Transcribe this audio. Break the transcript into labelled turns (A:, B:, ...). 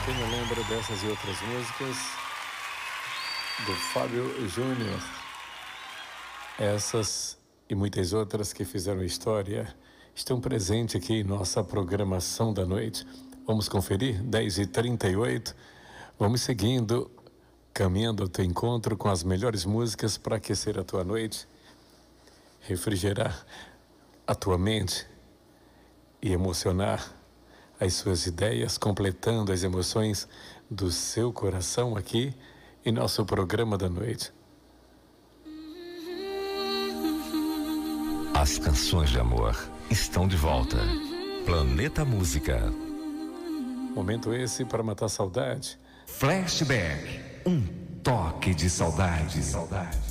A: Quem não lembra dessas e outras músicas do Fábio Júnior? Essas e muitas outras que fizeram história estão presentes aqui em nossa programação da noite. Vamos conferir? 10h38. Vamos seguindo, caminhando ao teu encontro com as melhores músicas para aquecer a tua noite, refrigerar a tua mente e emocionar as suas ideias, completando as emoções do seu coração aqui em nosso programa da noite.
B: As canções de amor estão de volta. Planeta Música.
A: Momento esse para matar saudade.
B: Flashback, um toque de saudade.